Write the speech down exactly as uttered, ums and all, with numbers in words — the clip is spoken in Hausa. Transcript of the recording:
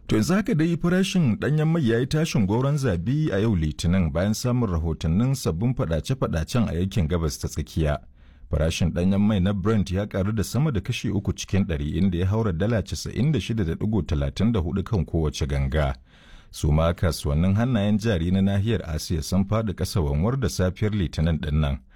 To yanzu haka dai farashin ɗanyen mai ya yi tashin goron zabi a yau Litinin bayan samun rahotannin sabbin fadace-fadacen a yankin gabas ta tsakiya. Farashin ɗanyen mai na Brent ya karu da sama da kashi uku cikin ɗari inda ya haura dala casa'in da shida da ɗigo talatin da hudu kan kowace ganga. Su ma kasuwannin hannayen jari na nahiyar Asiya sun faɗi ƙasa wanwar da safiyar Litinin ɗin nan.